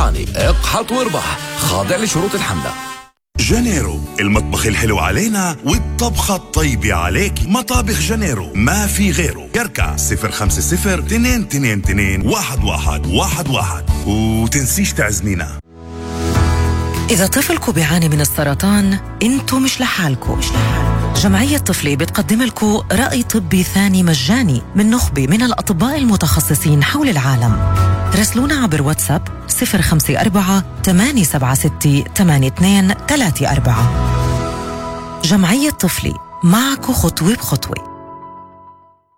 الريحاني. اقحط واربح، خاضع لشروط الحملة. جانيرو، المطبخ الحلو علينا والطبخة الطيبة عليك. مطابخ جانيرو ما في غيره. يركع 050-222-1111 وتنسيش تعزمينا. إذا طفلكم بيعاني من السرطان انتو مش لحالكم. جمعية طفلي بتقدم لكم رأي طبي ثاني مجاني من نخبة من الأطباء المتخصصين حول العالم. راسلونا عبر واتساب 054-876-8234. جمعية طفلي، معكم خطوة بخطوة.